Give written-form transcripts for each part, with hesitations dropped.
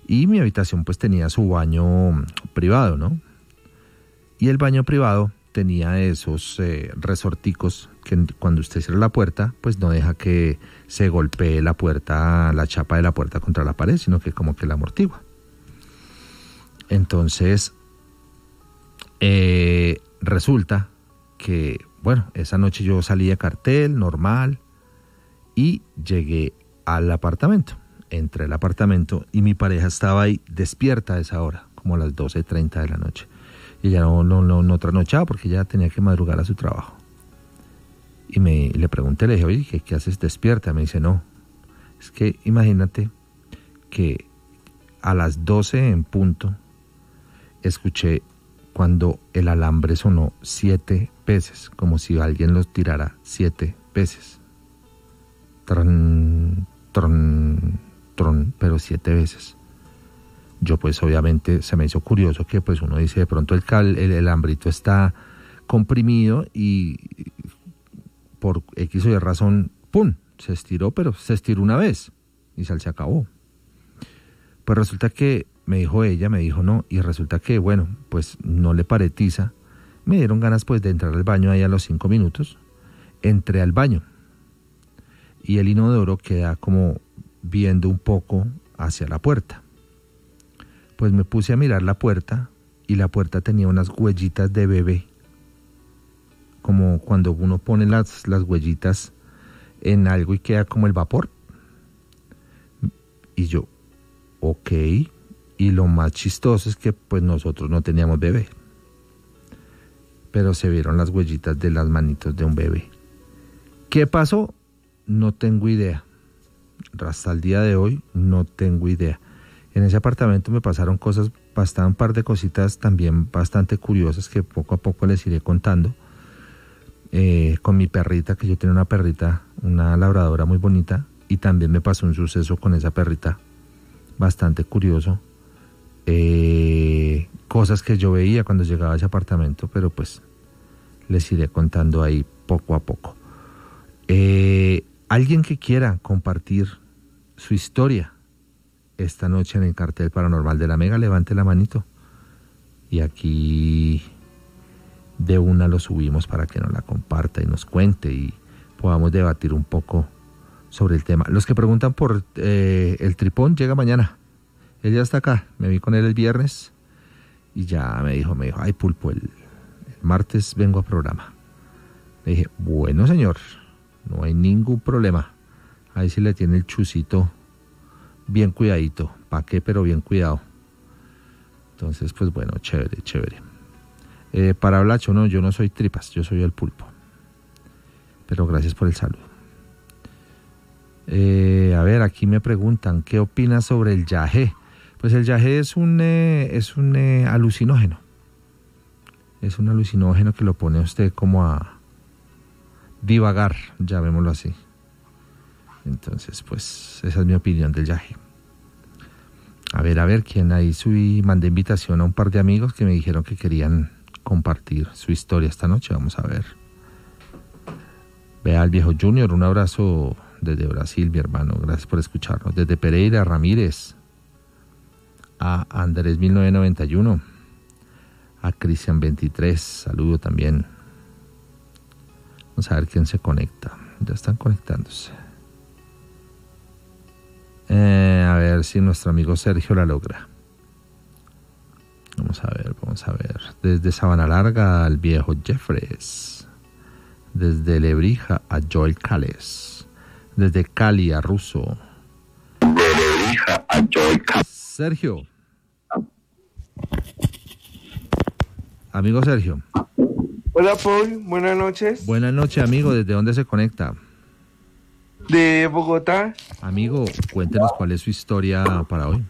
Y mi habitación pues tenía su baño privado, ¿no? Y el baño privado tenía esos resorticos que cuando usted cierra la puerta, pues no deja que se golpee la puerta, la chapa de la puerta contra la pared, sino que como que la amortigua. Entonces, resulta que, bueno, esa noche yo salí de cartel, normal, y llegué al apartamento. Entré al apartamento y mi pareja estaba ahí despierta a esa hora, como a las 12:30 de la noche. Y ella no trasnochaba porque ya tenía que madrugar a su trabajo. Y le pregunté, le dije, oye, ¿qué haces despierta? Me dice, no, es que imagínate que a las 12 en punto escuché cuando el alambre sonó 7 veces, como si alguien los tirara 7 veces. Tron, tron, tron, pero 7 veces. Yo pues obviamente se me hizo curioso que pues uno dice de pronto el alambrito está comprimido y por X o Y razón, ¡pum!, se estiró, pero se estiró una vez y se acabó. Pues resulta que me dijo no, y resulta que bueno, pues no le paré tiza, me dieron ganas pues de entrar al baño ahí a los 5 minutos, entré al baño y el inodoro queda como viendo un poco hacia la puerta. Pues me puse a mirar la puerta y la puerta tenía unas huellitas de bebé, como cuando uno pone las huellitas en algo y queda como el vapor. Y yo, ok, y lo más chistoso es que pues nosotros no teníamos bebé, pero se vieron las huellitas de las manitos de un bebé. ¿Qué pasó? No tengo idea. Hasta el día de hoy no tengo idea. En ese apartamento me pasaron cosas, un par de cositas también bastante curiosas que poco a poco les iré contando. Con mi perrita, que yo tenía una perrita, una labradora muy bonita, y también me pasó un suceso con esa perrita bastante curioso. Cosas que yo veía cuando llegaba a ese apartamento, pero pues les iré contando ahí poco a poco. Alguien que quiera compartir su historia esta noche en el cartel paranormal de la Mega, levante la manito y aquí de una lo subimos para que nos la comparta y nos cuente y podamos debatir un poco sobre el tema. Los que preguntan por el tripón, llega mañana. Él ya está acá, me vi con él el viernes y ya me dijo, ay Pulpo, el martes vengo a programa. Le dije, bueno señor, no hay ningún problema. Ahí sí le tiene el chucito bien cuidadito. ¿Para qué? Pero bien cuidado. Entonces, pues bueno, chévere. Para Blacho, no, yo no soy tripas, yo soy el Pulpo. Pero gracias por el saludo. A ver, aquí me preguntan, ¿qué opinas sobre el yagé? Pues el yagé es un alucinógeno. Es un alucinógeno que lo pone a usted como a divagar, llamémoslo así. Entonces, pues, esa es mi opinión del yagé. A ver, ¿quién ahí subí? Mandé invitación a un par de amigos que me dijeron que querían compartir su historia esta noche. Vamos a ver. Vea al viejo Junior, un abrazo desde Brasil, mi hermano. Gracias por escucharnos. Desde Pereira, Ramírez. A Andrés 1991. A Cristian 23. Saludo también. Vamos a ver quién se conecta. Ya están conectándose. A ver si nuestro amigo Sergio la logra. Vamos a ver. Desde Sabana Larga al viejo Jeffres. Desde Lebrija a Joel Cales. Desde Cali a Russo. De Lebrija a Joel Cales. Sergio. Amigo Sergio. Hola Paul, buenas noches. Buenas noches, amigo. ¿Desde dónde se conecta? De Bogotá. Amigo, cuéntenos cuál es su historia para hoy.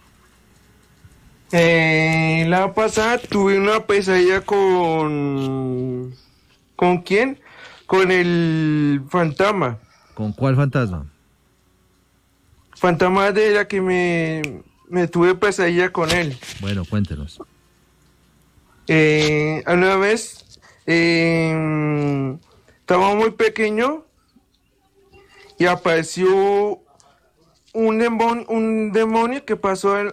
La pasada tuve una pesadilla ¿con quién? Con el fantasma. ¿Con cuál fantasma? Fantasma de ella que me tuve pesadilla con él. Bueno, cuéntenos. Una vez estaba muy pequeño y apareció un demonio que pasó